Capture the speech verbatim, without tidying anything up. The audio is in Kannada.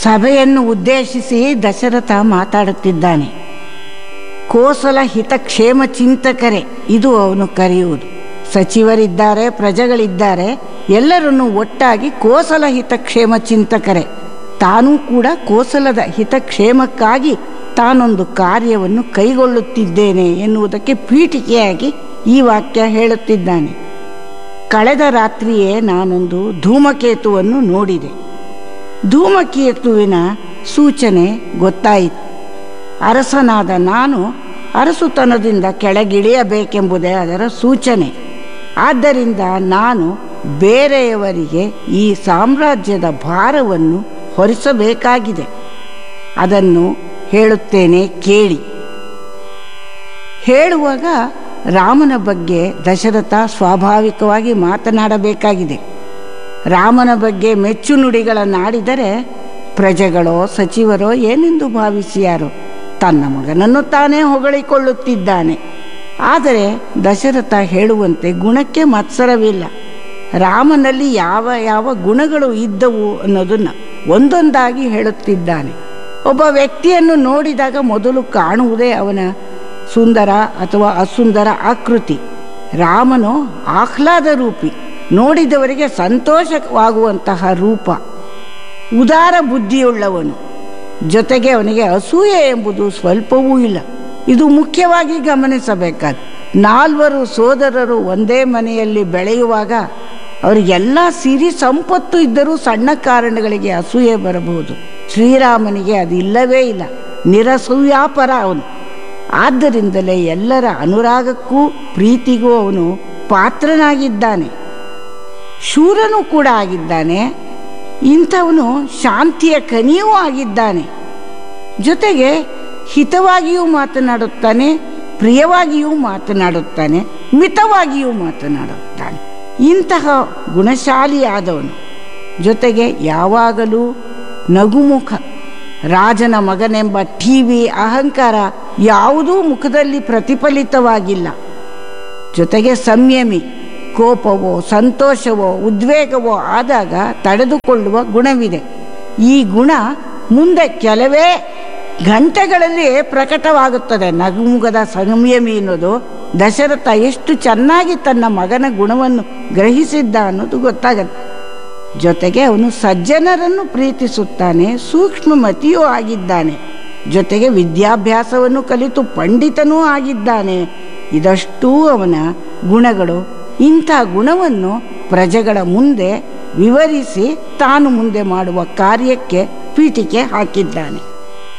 ಸಭೆಯನ್ನು ಉದ್ದೇಶಿಸಿ ದಶರಥ ಮಾತಾಡುತ್ತಿದ್ದಾನೆ. ಕೋಸಲ ಹಿತಕ್ಷೇಮ ಚಿಂತಕರೇ ಇದು ಅವನು ಕರೆಯುವುದು. ಸಚಿವರಿದ್ದಾರೆ, ಪ್ರಜೆಗಳಿದ್ದಾರೆ, ಎಲ್ಲರನ್ನು ಒಟ್ಟಾಗಿ ಕೋಸಲ ಹಿತಕ್ಷೇಮ ಚಿಂತಕರೇ. ತಾನೂ ಕೂಡ ಕೋಸಲದ ಹಿತಕ್ಷೇಮಕ್ಕಾಗಿ ತಾನೊಂದು ಕಾರ್ಯವನ್ನು ಕೈಗೊಳ್ಳುತ್ತಿದ್ದೇನೆ ಎನ್ನುವುದಕ್ಕೆ ಪೀಠಿಕೆಯಾಗಿ ಈ ವಾಕ್ಯ ಹೇಳುತ್ತಿದ್ದಾನೆ. ಕಳೆದ ರಾತ್ರಿಯೇ ನಾನೊಂದು ಧೂಮಕೇತುವನ್ನು ನೋಡಿದೆ. ಧೂಮಕೇತುವಿನ ಸೂಚನೆ ಗೊತ್ತಾಯಿತು. ಅರಸನಾದ ನಾನು ಅರಸುತನದಿಂದ ಕೆಳಗಿಳಿಯಬೇಕೆಂಬುದೇ ಅದರ ಸೂಚನೆ. ಆದ್ದರಿಂದ ನಾನು ಬೇರೆಯವರಿಗೆ ಈ ಸಾಮ್ರಾಜ್ಯದ ಭಾರವನ್ನು ಹೊರಿಸಬೇಕಾಗಿದೆ. ಅದನ್ನು ಹೇಳುತ್ತೇನೆ ಕೇಳಿ. ಹೇಳುವಾಗ ರಾಮನ ಬಗ್ಗೆ ದಶರಥ ಸ್ವಾಭಾವಿಕವಾಗಿ ಮಾತನಾಡಬೇಕಾಗಿದೆ. ರಾಮನ ಬಗ್ಗೆ ಮೆಚ್ಚು ನುಡಿಗಳನ್ನಾಡಿದರೆ ಪ್ರಜೆಗಳೋ ಸಚಿವರೋ ಏನೆಂದು ಭಾವಿಸಿಯಾರೋ, ತನ್ನ ಮಗನನ್ನು ತಾನೇ ಹೊಗಳಿಕೊಳ್ಳುತ್ತಿದ್ದಾನೆ. ಆದರೆ ದಶರಥ ಹೇಳುವಂತೆ ಗುಣಕ್ಕೆ ಮತ್ಸರವಿಲ್ಲ. ರಾಮನಲ್ಲಿ ಯಾವ ಯಾವ ಗುಣಗಳು ಇದ್ದವು ಅನ್ನೋದನ್ನು ಒಂದೊಂದಾಗಿ ಹೇಳುತ್ತಿದ್ದಾನೆ. ಒಬ್ಬ ವ್ಯಕ್ತಿಯನ್ನು ನೋಡಿದಾಗ ಮೊದಲು ಕಾಣುವುದೇ ಅವನ ಸುಂದರ ಅಥವಾ ಅಸುಂದರ ಆಕೃತಿ. ರಾಮನು ಆಹ್ಲಾದ ರೂಪಿ, ನೋಡಿದವರಿಗೆ ಸಂತೋಷವಾಗುವಂತಹ ರೂಪ. ಉದಾರ ಬುದ್ಧಿಯುಳ್ಳವನು, ಜೊತೆಗೆ ಅವನಿಗೆ ಅಸೂಯೆ ಎಂಬುದು ಸ್ವಲ್ಪವೂ ಇಲ್ಲ. ಇದು ಮುಖ್ಯವಾಗಿ ಗಮನಿಸಬೇಕಾದ. ನಾಲ್ವರು ಸೋದರರು ಒಂದೇ ಮನೆಯಲ್ಲಿ ಬೆಳೆಯುವಾಗ ಅವರಿಗೆಲ್ಲ ಸಿರಿ ಸಂಪತ್ತು ಇದ್ದರೂ ಸಣ್ಣ ಕಾರಣಗಳಿಗೆ ಅಸೂಯೆ ಬರಬಹುದು. ಶ್ರೀರಾಮನಿಗೆ ಅದು ಇಲ್ಲವೇ ಇಲ್ಲ. ನಿರಸೂಯಾಪರ ಅವನು. ಆದ್ದರಿಂದಲೇ ಎಲ್ಲರ ಅನುರಾಗಕ್ಕೂ ಪ್ರೀತಿಗೂ ಅವನು ಪಾತ್ರನಾಗಿದ್ದಾನೆ. ಶೂರನೂ ಕೂಡ ಆಗಿದ್ದಾನೆ. ಇಂಥವನು ಶಾಂತಿಯ ಕನಿಯೂ ಆಗಿದ್ದಾನೆ. ಜೊತೆಗೆ ಹಿತವಾಗಿಯೂ ಮಾತನಾಡುತ್ತಾನೆ, ಪ್ರಿಯವಾಗಿಯೂ ಮಾತನಾಡುತ್ತಾನೆ, ಮಿತವಾಗಿಯೂ ಮಾತನಾಡುತ್ತಾನೆ. ಇಂತಹ ಗುಣಶಾಲಿಯಾದವನು. ಜೊತೆಗೆ ಯಾವಾಗಲೂ ನಗುಮುಖ. ರಾಜನ ಮಗನೆಂಬ ಟಿ ವಿ ಅಹಂಕಾರ ಯಾವುದೂ ಮುಖದಲ್ಲಿ ಪ್ರತಿಫಲಿತವಾಗಿಲ್ಲ. ಜೊತೆಗೆ ಸಂಯಮಿ. ಕೋಪವೋ ಸಂತೋಷವೋ ಉದ್ವೇಗವೋ ಆದಾಗ ತಡೆದುಕೊಳ್ಳುವ ಗುಣವಿದೆ. ಈ ಗುಣ ಮುಂದೆ ಕೆಲವೇ ಗಂಟೆಗಳಲ್ಲಿ ಪ್ರಕಟವಾಗುತ್ತದೆ. ನಗುಮುಗದ ಸಂಯಮಿ ಅನ್ನೋದು ದಶರಥ ಎಷ್ಟು ಚೆನ್ನಾಗಿ ತನ್ನ ಮಗನ ಗುಣವನ್ನು ಗ್ರಹಿಸಿದ್ದ ಅನ್ನೋದು ಗೊತ್ತಾಗತ್ತೆ. ಜೊತೆಗೆ ಅವನು ಸಜ್ಜನರನ್ನು ಪ್ರೀತಿಸುತ್ತಾನೆ, ಸೂಕ್ಷ್ಮಮತಿಯೂ ಆಗಿದ್ದಾನೆ. ಜೊತೆಗೆ ವಿದ್ಯಾಭ್ಯಾಸವನ್ನು ಕಲಿತು ಪಂಡಿತನೂ ಆಗಿದ್ದಾನೆ. ಇದಷ್ಟೂ ಅವನ ಗುಣಗಳು. ಇಂಥ ಗುಣವನ್ನು ಪ್ರಜೆಗಳ ಮುಂದೆ ವಿವರಿಸಿ ತಾನು ಮುಂದೆ ಮಾಡುವ ಕಾರ್ಯಕ್ಕೆ ಪೀಠಿಕೆ ಹಾಕಿದ್ದಾನೆ.